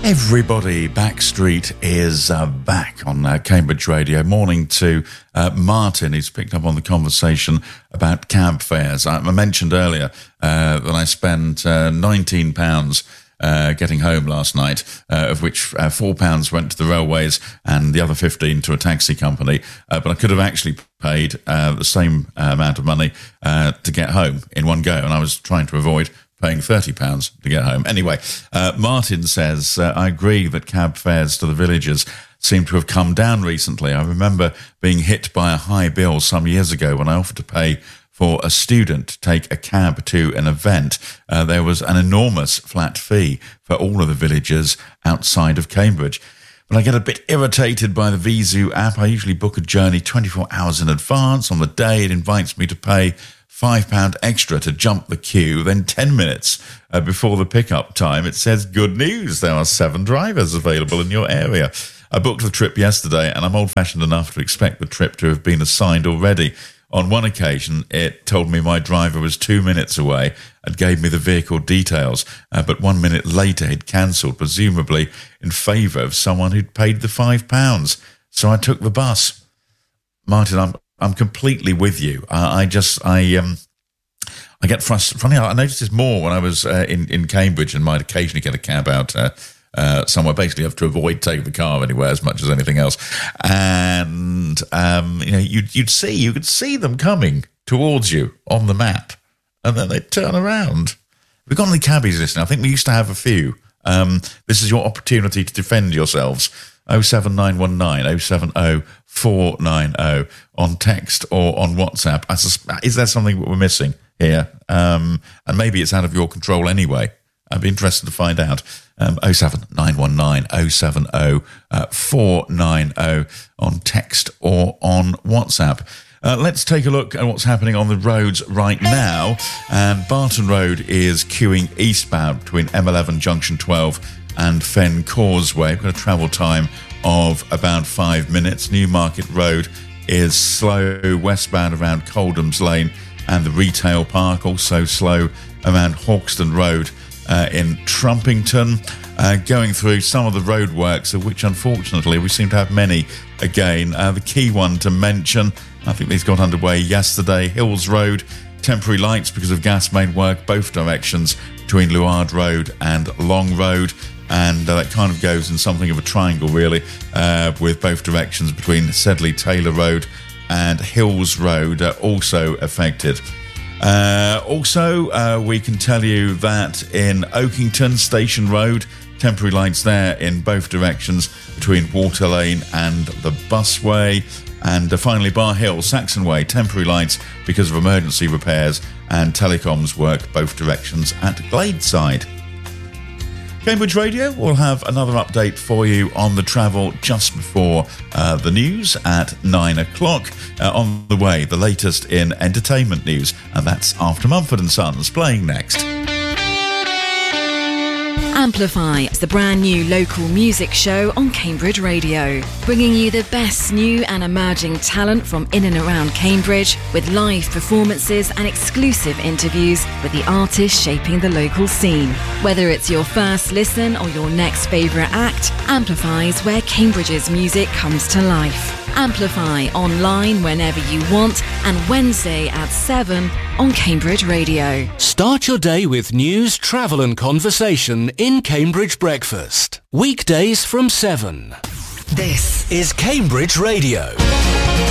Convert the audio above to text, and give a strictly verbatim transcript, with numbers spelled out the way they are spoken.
Everybody, Backstreet is uh, back on uh, Cambridge Radio. Morning to uh, Martin, who's picked up on the conversation about cab fares. I, I mentioned earlier uh, that I spent uh, nineteen pounds uh, getting home last night, uh, of which uh, four pounds went to the railways and the other fifteen to a taxi company. Uh, but I could have actually paid uh, the same uh, amount of money uh, to get home in one go, and I was trying to avoid paying thirty pounds to get home. Anyway, uh, Martin says, uh, I agree that cab fares to the villages seem to have come down recently. I remember being hit by a high bill some years ago when I offered to pay for a student to take a cab to an event. Uh, there was an enormous flat fee for all of the villages outside of Cambridge. But I get a bit irritated by the Vizu app. I usually book a journey twenty-four hours in advance. On the day, it invites me to pay five pounds extra to jump the queue. Then ten minutes uh, before the pickup time, it says, good news, there are seven drivers available in your area. I booked the trip yesterday, and I'm old-fashioned enough to expect the trip to have been assigned already. On one occasion, it told me my driver was two minutes away and gave me the vehicle details, uh, but one minute later he'd cancelled, presumably in favour of someone who'd paid the five pounds. So I took the bus. Martin, I'm I'm completely with you. I, I just, I um, I get frustrated. Funny, I noticed this more when I was uh, in, in Cambridge and might occasionally get a cab out uh, uh, somewhere. Basically, have to avoid taking the car anywhere as much as anything else. And, um, you know, you'd, you'd see, you could see them coming towards you on the map, and then they'd turn around. We've got any cabbies listening? I think we used to have a few. Um, this is your opportunity to defend yourselves. oh seven nine one nine oh seven oh four nine oh on text or on WhatsApp. I suspect, is there something that we're missing here? Um, and maybe it's out of your control anyway. I'd be interested to find out. Um, oh seven nine one nine oh seven oh four nine oh on text or on WhatsApp. Uh, let's take a look at what's happening on the roads right now. And Barton Road is queuing eastbound between M eleven Junction twelve and Fen Causeway. We've got a travel time of about five minutes. Newmarket Road is slow westbound around Coldham's Lane and the Retail Park, also slow around Hawkston Road uh, in Trumpington. Uh, going through some of the roadworks, of which unfortunately we seem to have many again. Uh, the key one to mention, I think these got underway yesterday, Hills Road, temporary lights because of gas main work, both directions between Luard Road and Long Road. And uh, that kind of goes in something of a triangle, really, uh, with both directions between Sedley Taylor Road and Hills Road uh, also affected. Uh, also, uh, we can tell you that in Oakington, Station Road, temporary lights there in both directions between Water Lane and the Busway. And uh, finally, Bar Hill, Saxon Way, temporary lights because of emergency repairs and telecoms work both directions at Gladeside. Cambridge Radio will have another update for you on the travel just before uh, the news at nine o'clock. Uh, on the way, the latest in entertainment news, and that's after Mumford and Sons playing next. Amplify is the brand new local music show on Cambridge Radio, bringing you the best new and emerging talent from in and around Cambridge, with live performances and exclusive interviews with the artists shaping the local scene. Whether it's your first listen or your next favourite act, Amplify is where Cambridge's music comes to life. Amplify online whenever you want, and Wednesday at seven on Cambridge Radio. Start your day with news, travel and conversation in Cambridge Breakfast. Weekdays from seven. This is Cambridge Radio.